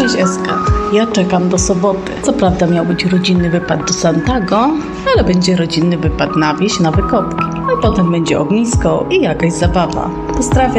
Cześć Eska, ja czekam do soboty. Co prawda miał być rodzinny wypad do Santago, ale będzie rodzinny wypad na wieś, na wykopki. A potem będzie ognisko i jakaś zabawa. Pozdrawiam.